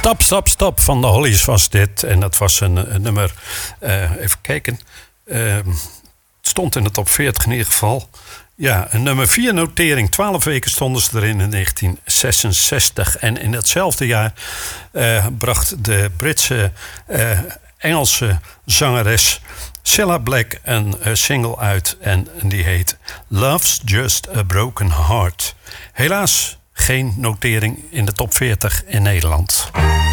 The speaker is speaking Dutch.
Stop van de Hollies was dit. En dat was een nummer, even kijken. Het stond in de top 40 in ieder geval. Ja, een nummer 4 notering. 12 weken stonden ze erin in 1966. En in datzelfde jaar bracht de Britse Engelse zangeres Cilla Black een single uit. En die heet Love's Just a Broken Heart. Helaas geen notering in de top 40 in Nederland.